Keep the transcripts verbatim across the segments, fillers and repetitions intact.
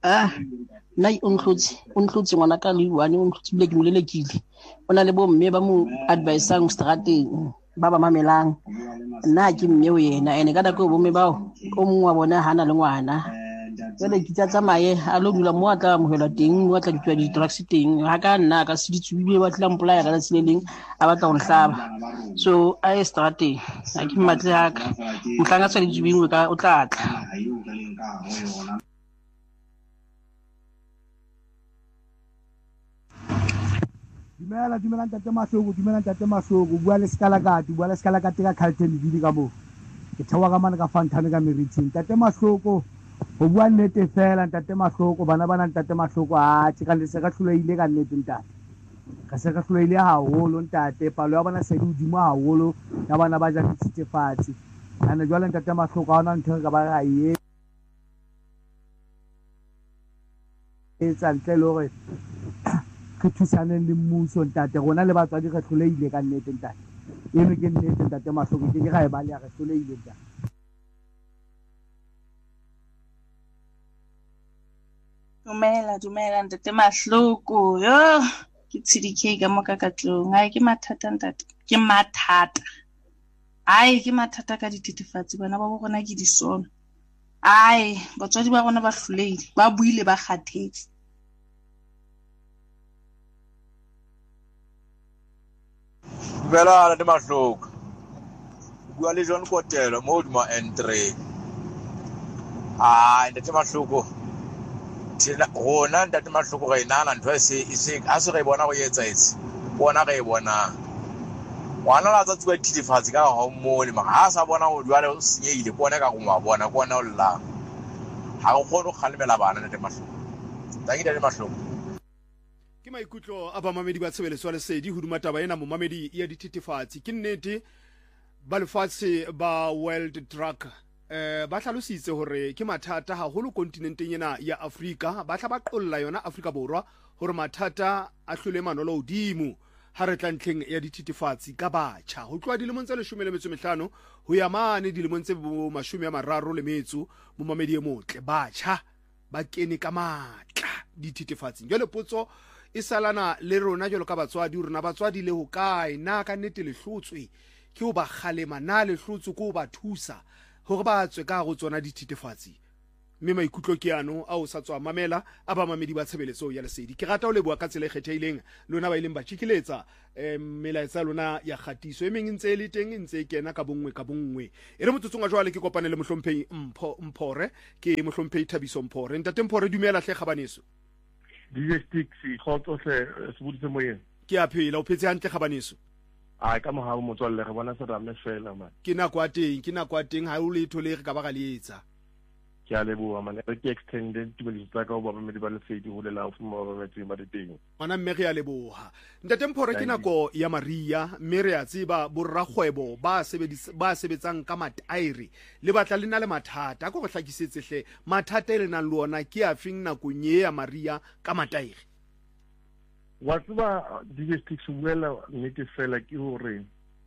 ah nna o ntlotse o ntlotse ngwana ka le one o ntlotse bile ke molelekile o na le bo mme ba mo advisang strateng ba ba mamelang nna ke mme o yena ene ka nako bo mme bao o mongwe wa bona hana le ngwana jale ke tsa tsamaye a lo dula mo a tla amogelwa teng mo a tla ditwa di-drugs teng ga ka nna ka se ditsubi ba tla mpolaya ka tsela leng a batla go nhlaba so a ye strateng a ke mmatle haka motlanga sa ditsubing ka o tla tla Dumela dumela ntate Masoko dumela ntate Masoko bua le Skalakati bua le Skalakati ka Carlton Vidi ka mo ke thewa ka mana ka Fantane ka Meriting ntate Masoko go bua nnete fela ntate Masoko bana bana ntate Masoko a tse ka le se ka hloloile ka nnete ntate ka se ka hloloile haholo ntate palo ya bana se di udimo haholo ya bana ba ja ditsefatsi ana jwale ntate Masoko a ona ntho ka ba ga ye etsa ntle le gore ke thusaneng le mmuso ntate rona le batswadi re hloleile ka nnete ntate eno ke nnete ntate Masoko ke ke ga e ba le ya re hloleile ntate Dumela dumela ntate Masoko yo ke tshidike ka mo ka katlong ai ke mathata ntate ke mathata ai ke mathata ka dititifatsi bana ba bona ke disono ai batswadi ba rona ba hloleile ba buile ba kgathetse Bela ntate Masoko bua le John Kotelo mo dima N three ah ntate Masoko tshela gona ntate Masoko ga inana ntwe se se a se re bona go yetsa itse bona ga e bona wana la tsa tswa dititifatsi ka ga mo le ma ha sa bona go dwale o senyeile bona ka go ma bona bona o lla ha go kgone go khalemela bana ntate Masoko tsangi ntate Masoko ke maikutlo a ba mamedi ba tshebeletso le sedi huduma taba ena mo mamedi ya dititifatsi ke nnete ba lefatshe ba World Drug eh ba hlalositse hore ke mathata haholo kontinenteng ena ya Afrika ba tla ba qolla yona Afrika borwa hore mathata a hlole manolo hodimo ha re tla ntlheng ya dititifatsi ka batjha ho tloa dilemong tse leshome le metso e mehlano ho ya mane dilemong tse bo mashome a mararo le metso mo mamedi e motle batjha ba kene ka matla dititifatsi jole potso e salana le rona jalo ka batswadi rona batswadi le ho kae na ka nnete le hlotswe ke ho ba kgalema na le hlotswe ko ba thusa hore ba tswe ka go tsona dititifatsi mme maikutlo ke ano a o sa tswa mamela a ba mamedi ba tshebeletso ya lesedi ke rata o le bua ka tsela e kgetheileng lona ba ileng ba tshikeletsa em melaetsa lona ya khatiso e meng ntse le teng ntse kena ka bongwe ka bongwe e re motsotsong a jwale ke kopane le mohlomphei mpho mpore ke mohlomphei Thabiso Mpore ntate Mpore dumela hle kgabaneso D J Sticks khotso se se buditse moyeng ke a phela o phetse hantle kgabaneso a ka mo ha mo tswalle re bona se rame fela man ke na kwa teng ke na kwa teng ha o le thole re ka ba ga letsa ke a leboa man re ke extended tumelo tsa ka o ba me di ba le fedi ho le la o fuma ba metsi ba diteng ona mme re a leboha ntate Mpore ke nako ya Maria mme re a tseba borra kgwebo ba sebedisa ba sebetsang ka matairi le batla lena le mathata go go hlakisetse hle mathata le nang le ona ke a feng nako nye ya Maria ka matairi wa tseba D J Sticks buela nnete fela ke hore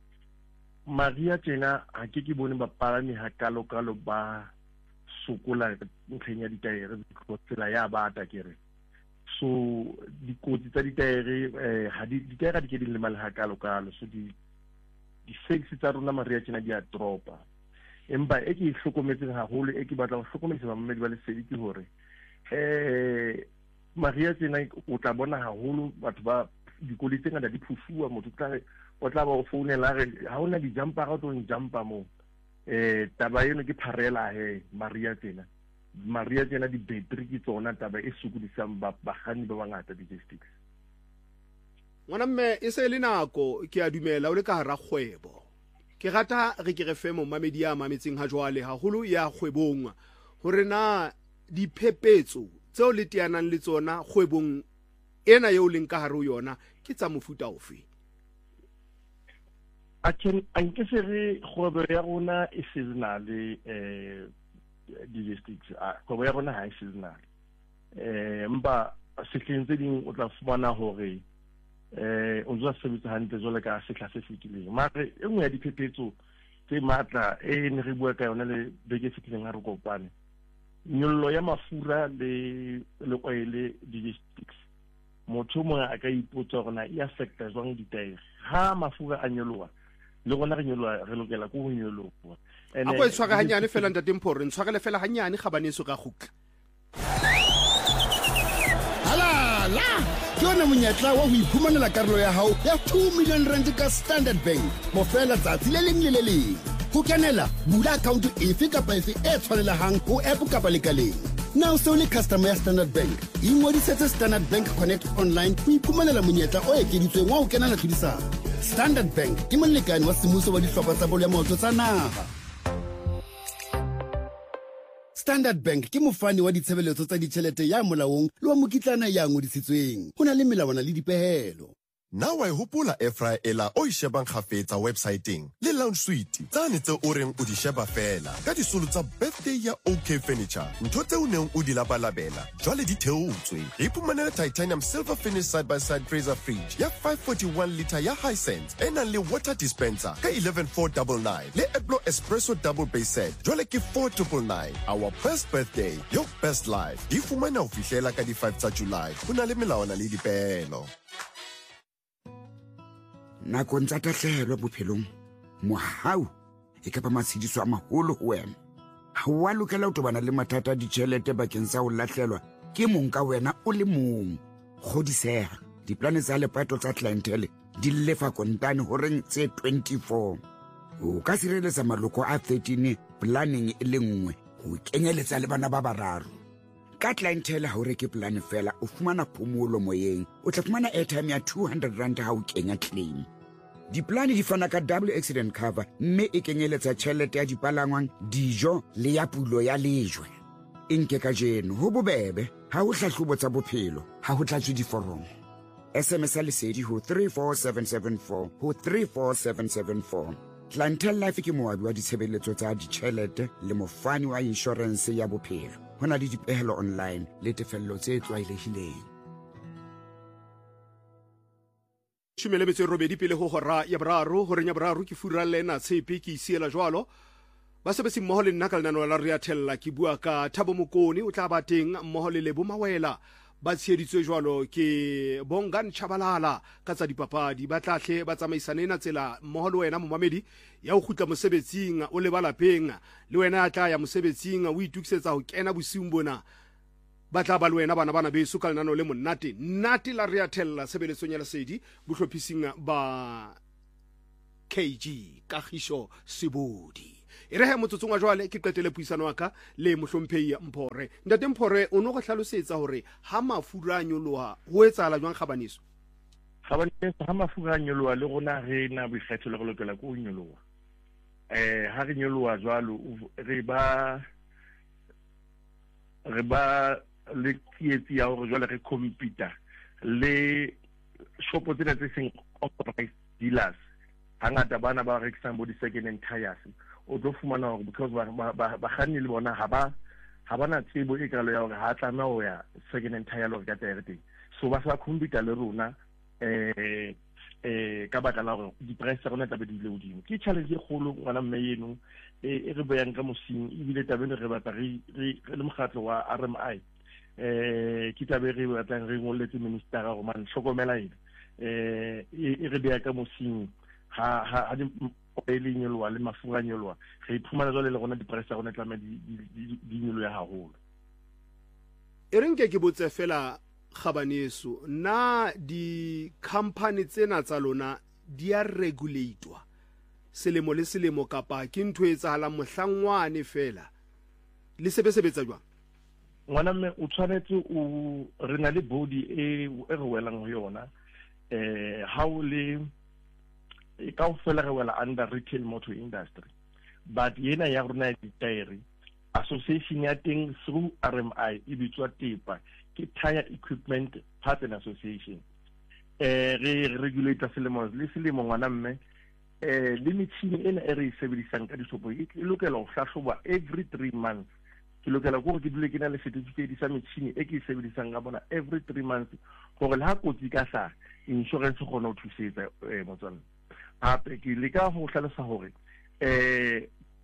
Maria tjena ha ke ke bone ba palami ha kalo kalo ba sokola ntlheng ya ditaere go tsela ya bata kere so dikotsi tsa ditaere eh ha di ditaere di ke di le mal ha kalo kalo so di di sexy tsa rona Maria tjena di a dropa empa e ke hlokometseng haholo e ke batla go hlokometsa ba mmedi ba le sedi ke hore eh Maria tjena o tla bona haholo batho ba dikoli tse ngata di phufua motho tla o tla ba o founela re ha ona di jumper ga o tlo jumper mo eh taba eno ke pharela he Maria tjena Maria tjena di battery ke tsona taba e sukudisang ba bagani ba bangata di Sticks ngwana mme e se le nako ke a dumela o le ka hara kgwebo ke rata re ke re fe mo mamedi ya mametseng ha jwale haholo ya kgwebong hore na diphepetso tseo le tianang le tsona kgwebong ena eo leng ka hare ho yona ke tsa mofuta ofe a ken a nke se re kgwebo ya rona e seasonal eh D J Sticks a kgwebo ya rona ha e seasonal eh mba sehleng tse ding o tla fumana hore eh o tla sebetsa hantle jole ka sehla se fitileng mare e nngwe ya diphephetso tse matla e ne re bua ka yona le beke fitileng ha re kopane nyollo ya mafura le le oile logistics motho mongwe a ka ipotsa gore na e affecta jwang ditaere ha mafura a nyoloa le gona re nyoloa re lokela go nyoloa a go tshwaka hanyane fela ntate Mpho re tshwakele fela hanyane Kgabaneso ka gukla ala la ke yona monyetla wa go iphumanela karolo ya hao ya two million rand ka Standard Bank mo fela tsatsi le leng le le leng go kenela bula account efe kapa efe e tshwanelehang go app kapa lekaleng now so le customer ya Standard Bank ingwadisetse Standard Bank Connect online go iphumanela monyetla o ekeditsweng wa go kenela tlhodisano. Standard Bank ke molekane wa semmuso wa dihlopha tsa bolo ya maoto tsa naga. Standard Bank ke mofani wa ditshebeletso tsa ditšhelete ya molaong le wa mokitlana ya ngodisitsweng go na le melawana le dipehelo. na wa e hopola airfryer ela o e shebang kgafetsa websiteng le lounge suite tsane tse o reng o di sheba fela ka disolo tsa birthday ya OK Furniture ntho tse o neng o di labalabela jwale di theotswe re iphumanela titanium silver finish side by side freezer fridge ya five forty-one liter ya Hisense e nang le water dispenser ka eleven four ninety-nine le Eblo espresso double base set jwale ke four nine nine. Our best birthday your best life di fumana o fihlela ka di five tsa July go na le melawana le dipehelo. nako ntsa tatlhelo bophelong mohau e ka ba matshidiso a maholo ho wena ha wa lokela o tobana le mathata a ditšhelete bakeng sa ho latlhelwa ke mong ka wena o le mong godisega diplane tsa lepato tsa clientele di lefa kontane ho reng tse twenty-four o ka sireletsa maloko a thirteen planning e le nngwe ho kenyeletsa le bana ba bararo ka clientele ha o reke plan fela o fumana phomolo moyeng o tla fumana airtime ya two hundred rand ha o kenya claim. Diplane di fana ka double accident cover mme e kenyeletsa tšhelete ya dipalangwang dijo le ya pulo ya lejwe e nke ka jeno ho bobebe ha o hlahlobo tsa bophelo ha ho tlatswe diforomo. S M S lesedi ho three four seven seven four ho three four seven seven four. Clientele Life ke moabi wa ditshebeletso tsa ditšhelete le mofani wa insurance ya bophelo ho na le dipehelo online le tefello tse tlwaelehileng. Shumele betse robedi pele ho hora ya boraro ho renya boraro ke fura lena tshepe ke isiela jwalo ba sebetsi mmoho le nna ka lenano la re a thella ke bua ka Thabo Mokoni o tla ba teng mmoho le Lebo Mawela ba tsheditswe jwalo ke Bongan Chabalala ka tsa dipapadi ba tlahle ba tsamaisane na tsela mmoho le wena momamedi ya o khutla mosebetsing o le balapeng le wena ya tla ya mosebetsing o itukisetsa ho kena bosiung bona ba tla ba le wena bana bana beso ka lenano le monate nnate la re a thella sebeletsong ya lesedi bohlophising ba K G Kagiso Sebodi e re ha motsotsong wa jwale ke qetele puisano wa ka le mohlomphehi Mphore ntate Mphore o no go hlalosetsa hore ha mafura a nyoloha ho etsala jwang Kgabaneso Kgabaneso ha mafura a nyoloha le gona re na boikgetho le go lokela go nyoloha eh ha re nyoloha jwalo re ba re ba le tsietsi ya hore jwale re computer le shopo tsena tse seng authorized dealers hangata bana ba rekisang bo di second hand tires o tlo fumana hore because ba kganni le bona ha ba ha bana tsebo e kalo ya hore ha tla ho ya second hand tire lo ka tire teng so ba sa computer le rona eh eh ka baka la hore di price rona tla be di le hodimo ke challenge e kgolo ngwana mme yeno e re beyang ka mosing e bile tabeng re batla re le mokgatlo wa R M I eh ke tabe re batlang re ngolletse minister ga go man hlokomela ene eh e re beya ka mosing ha ha di oile nyolwa le mafura nyolwa re iphumana jwale le gona di price rona tla me di di nyolo ya haholo e reng ke ke botse fela Kgabaneso na di company tsena tsa lona di a regulatewa selemo le selemo kapa ke ntho e tsahala mohlangwane fela le sebesebetsa jwang ngwana mme o tshwanetse o re na le body e re welang ho yona eh ha o le e ka o fela re wela under retail motor industry but yena ya rona ya tire association ya teng through R M I e bitswa TEPA ke Tire Equipment Partner Association eh re regulator selemo le selemo ngwana mme eh le metšhini ena e re sebedisang ka disopo e lokela ho hlahloba every three months ke lokela go ke dule ke na le certificate sa metšhini e ke sebedisang ka bona every three months gore le ha kotsi ka sa insurance go no thusetsa eh motsana hape ke le ka go hlalosa hore eh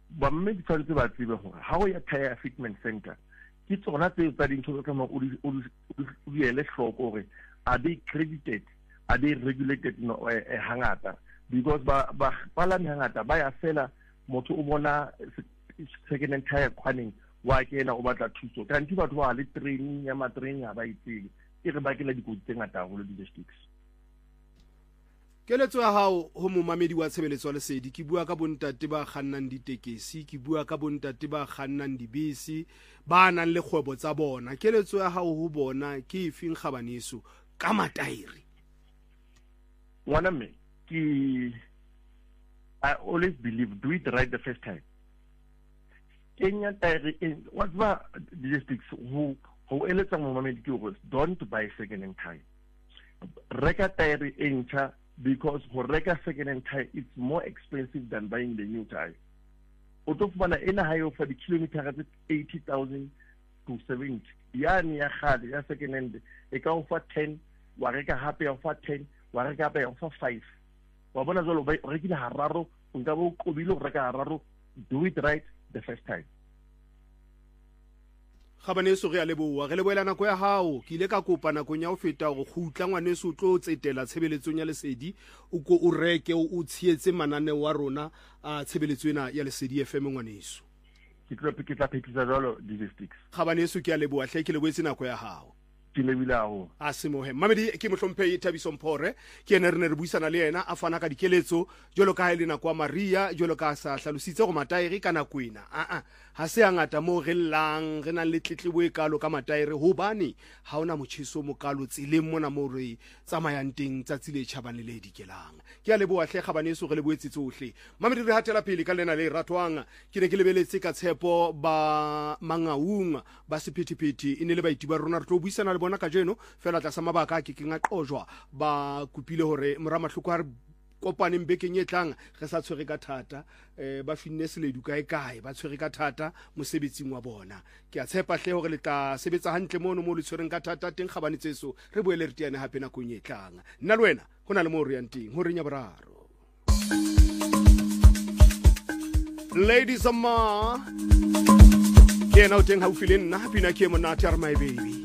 ba mme di tshwanetse ba tsebe gore ha o ya tire fitment center ke tsona tse tsa dintho tsa mo o di ele hloko gore are they credited, are they regulated no eh, hangata, because ba ba pala mi hangata ba ya fela motho o bona second and tire khwaneng wa kena o batla thuso kanti batho ba le training ya ma training ha ba itseng e re ba ke la dikotsi tse ngata go le logistics. Keletso ya hao ho momamedi wa tshebeletso le sedi ke bua ka bontate ba kgannang ditekesi ke bua ka bontate ba kgannang dibese ba nang le kgwebo tsa bona, keletso ya hao ho bona ke efeng Kgabaneso ka mataere? Ngwana me ke I always believe do it right the first time. Kenya tire in what ba logistics who who eletsa momamedi ke go don't buy second hand tire. Reka tire entcha, because for reka second hand tire it's more expensive than buying the new tire. Otofumana ena hayo for the kilometer at eighty thousand to seventy. Yani ya khadi ya second hand e ka offer ten, wa reka hape ya offer ten, wa reka hape ya offer five. Wa bona jalo ba rekile hararo, nka bo kobile go reka hararo. Do it right the first time. Kgabaneso re a leboa re leboela nako ya hao ke ile ka kopa nako nya o feta go khutla ngwaneso o tlo tsetela tshebeletsong ya lesedi o ko o reke o tshietse manane wa rona a tshebeletso ena ya lesedi F M ngwaneso ke tlo peketsa peketsa jalo logistics. Kgabaneso ke a leboa hle ke leboetse nako ya hao ke lebile ho a semohe mamedi ke mohlomphe Thabiso Mpore ke ene re ne re buisana le yena a fana ka dikeletso jolo ka ile na kwa Maria jolo ka sa hlalositse go mataere kana kwena a a ha se ngata mo re llang re nang le tletlebo e kalo ka mataere hobane ha ona motshiso mo kalo tseleng mona mo re tsamayang teng tsatsile tšhabane le dikelang ke a leboa hle Kgabaneso re leboetse tsohle mamedi re hatela pele ka lena le ratwang ke ne ke lebeletse ka tshepo ba Mangaung ba sephethephethe ine le baiti ba rona re tlo buisana le bona ka jeno fela tla sa mabaka ke kenga qojwa ba kupile hore mora mahloko ha re kopane mbekeng e tlang re sa tshwere ka thata eh ba finne seledu kae kae ba tshwere ka thata mosebetsing wa bona ke a tshepa hle hore le tla sebetsa hantle mono mo le tshwereng ka thata teng Kgabanetseso re boele re tiane hape na kong e tlang nna le wena hona le mo re yang teng ho renya boraro. Ladies and ma ke na o teng ha o file nna pina ke mona tshar my baby